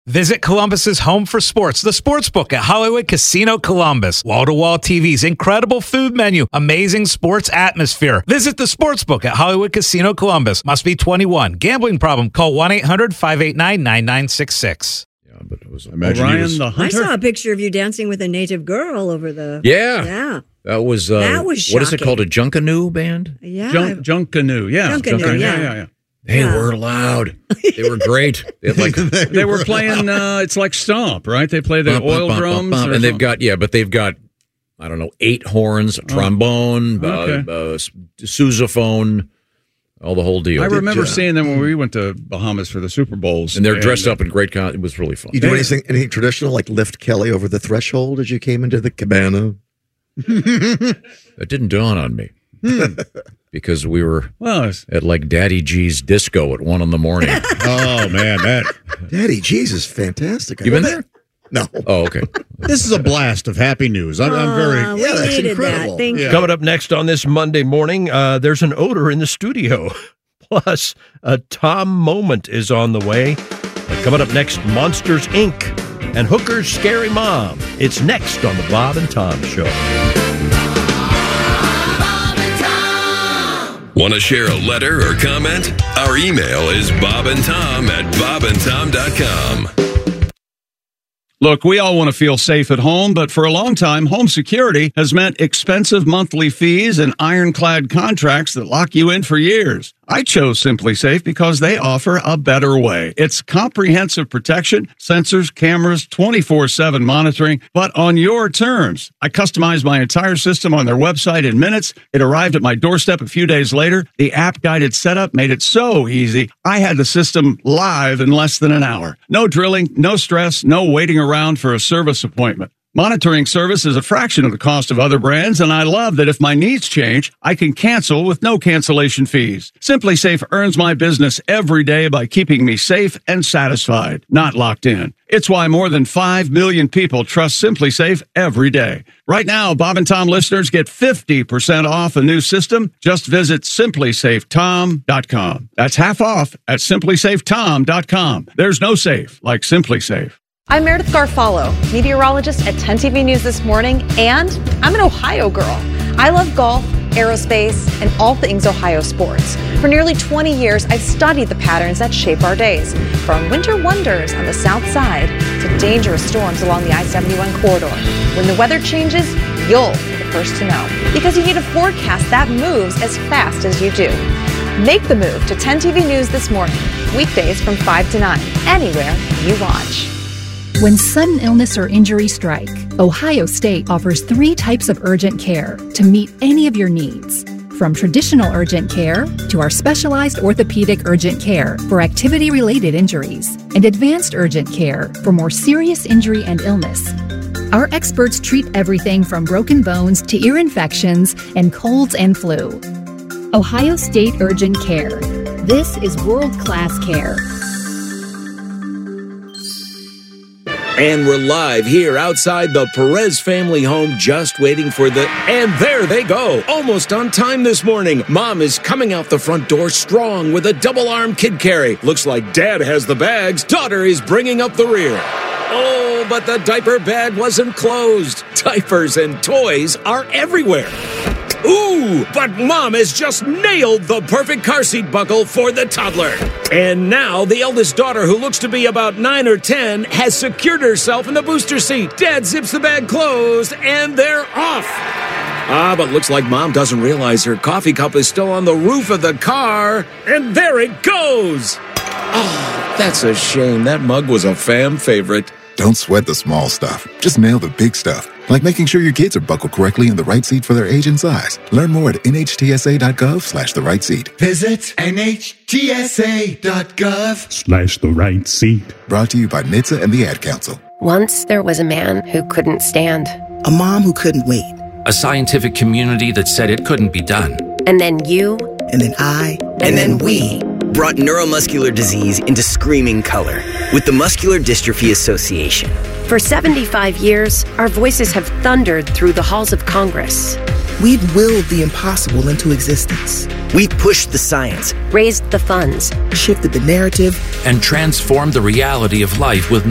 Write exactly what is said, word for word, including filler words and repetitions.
Visit Columbus's home for sports, the Sportsbook at Hollywood Casino Columbus. Wall-to-wall T Vs, incredible food menu, amazing sports atmosphere. Visit the Sportsbook at Hollywood Casino Columbus. Must be twenty-one. Gambling problem? Call one eight hundred five eight nine nine nine six six. Yeah, but it was Imagine Orion was, the Hunter. I saw a picture of you dancing with a native girl over the. Yeah. Yeah. That was, uh, that was what is it shocking. canoe band? band? Yeah. Junk, Junkanoo, yeah. Junkanoo, yeah. yeah, yeah. They Yeah. were loud. They were great. They, had like, they were playing, uh, it's like Stomp, right? They play the bump, oil bump, drums. bump, bump, or and they've something. got, yeah, but they've got, I don't know, eight horns, a trombone, okay. uh, uh, sousaphone, all the whole deal. I remember uh, seeing them when we went to Bahamas for the Super Bowls. And they're dressed up in great con- It was really fun. You do anything, anything traditional, like lift Kelly over the threshold as you came into the cabana? That didn't dawn on me. Because we were well, it's, at like Daddy G's disco at one in the morning. oh, man, that. Daddy G's is fantastic. You been there? No. Oh, okay. This is a blast of happy news. I'm, I'm very. Aw, we Yeah, that's needed incredible. that. Thank Yeah. you. Coming up next on this Monday morning, uh, there's an odor in the studio. Plus, a Tom moment is on the way. And coming up next, Monsters, Incorporated and Hooker's Scary Mom. It's next on the Bob and Tom Show. Want to share a letter or comment? Our email is bobandtom at bobandtom dot com. Look, we all want to feel safe at home, but for a long time, home security has meant expensive monthly fees and ironclad contracts that lock you in for years. I chose Simply Safe because they offer a better way. It's comprehensive protection, sensors, cameras, twenty-four seven monitoring, but on your terms. I customized my entire system on their website in minutes. It arrived at my doorstep a few days later. The app-guided setup made it so easy. I had the system live in less than an hour. No drilling, no stress, no waiting around for a service appointment. Monitoring service is a fraction of the cost of other brands, and I love that if my needs change, I can cancel with no cancellation fees. Simply Safe earns my business every day by keeping me safe and satisfied, not locked in. It's why more than five million people trust Simply Safe every day. Right now, Bob and Tom listeners get fifty percent off a new system. Just visit simply safe tom dot com. That's half off at simply safe tom dot com. There's no safe like Simply Safe. I'm Meredith Garfalo, meteorologist at ten T V News This Morning, and I'm an Ohio girl. I love golf, aerospace, and all things Ohio sports. For nearly twenty years, I've studied the patterns that shape our days, from winter wonders on the south side to dangerous storms along the I seventy-one corridor. When the weather changes, you'll be the first to know, because you need a forecast that moves as fast as you do. Make the move to ten T V News This Morning, weekdays from five to nine, anywhere you watch. When sudden illness or injury strike, Ohio State offers three types of urgent care to meet any of your needs. From traditional urgent care to our specialized orthopedic urgent care for activity-related injuries and advanced urgent care for more serious injury and illness. Our experts treat everything from broken bones to ear infections and colds and flu. Ohio State Urgent Care. This is world-class care. And we're live here outside the Perez family home, just waiting for the... And there they go, almost on time this morning. Mom is coming out the front door strong with a double-arm kid carry. Looks like Dad has the bags. Daughter is bringing up the rear. Oh, but the diaper bag wasn't closed. Diapers and toys are everywhere. Ooh, but Mom has just nailed the perfect car seat buckle for the toddler. And now the eldest daughter, who looks to be about nine or ten, has secured herself in the booster seat. Dad zips the bag closed, and they're off. Ah, but looks like Mom doesn't realize her coffee cup is still on the roof of the car. And there it goes. Oh, that's a shame. That mug was a fam favorite. Don't sweat the small stuff. Just nail the big stuff, like making sure your kids are buckled correctly in the right seat for their age and size. Learn more at N H T S A dot gov slash the right seat. Visit N H T S A dot gov Slash the right seat. Brought to you by N H T S A and the Ad Council. Once there was a man who couldn't stand. A mom who couldn't wait. A scientific community that said it couldn't be done. And then you. And then I. And, and then, then we. Brought neuromuscular disease into screaming color with the Muscular Dystrophy Association. For seventy-five years, our voices have thundered through the halls of Congress. We've willed the impossible into existence. We've pushed the science, raised the funds, shifted the narrative, and transformed the reality of life with